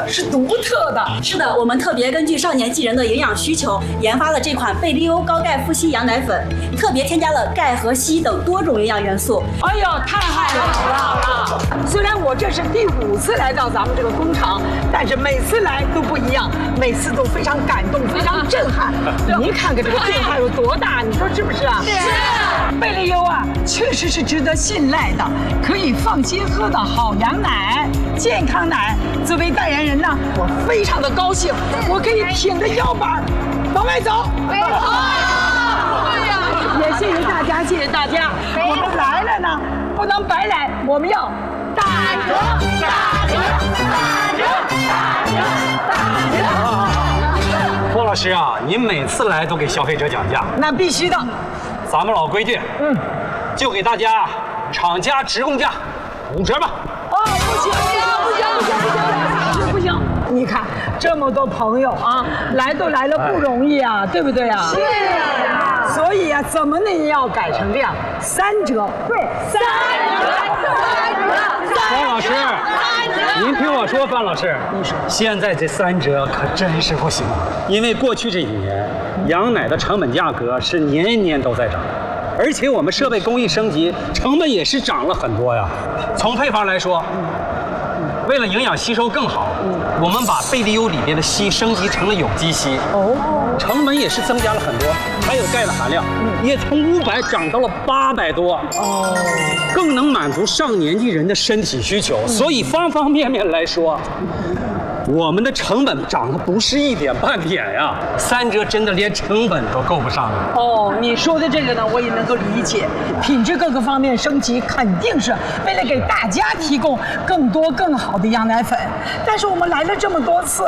的，是独特的。 是的，我们特别根据少年纪人的营养需求，研发了这款贝利欧高钙富硒羊奶粉，特别添加了钙和硒等多种营养元素。 哎呦，太好了！虽然我这是第5次来到咱们这个工厂，但是每次来都不一样，每次都非常感动，非常震撼。您看看这个变化有多大，你说是不是啊？是。贝利优啊，确实是值得信赖的，可以放心喝的好羊奶、健康奶。作为代言人呢，我非常的高兴，我可以挺着腰板往外走。也谢谢大家，谢谢大家。我们来了呢，不能白来，我们要打折，打折，打折，打折，打折。 郭老师啊，您每次来都给消费者讲价， 那必须的。 咱们老规矩，就给大家厂家直供价5折吧。 哦，不行，不行！你看这么多朋友啊，来都来了不容易啊，对不对啊？是啊。所以啊，怎么呢也要改成这样，3折。对，3折。 范老师，您听我说，范老师，你说现在这3折可真是不行，因为过去这几年，羊奶的成本价格是年年都在涨。而且我们设备工艺升级，成本也是涨了很多呀。从配方来说，为了营养吸收更好，我们把贝利优里边的硒升级成了有机硒，成本也是增加了很多。还有钙的含量，也从500涨到了800多，更能满足上年纪人的身体需求。所以方方面面来说，我们的成本涨得不是一点半点呀，3折真的连成本都够不上了。 哦，你说的这个呢，我也能够理解，品质各个方面升级，肯定是为了给大家提供更多更好的羊奶粉。但是我们来了这么多次，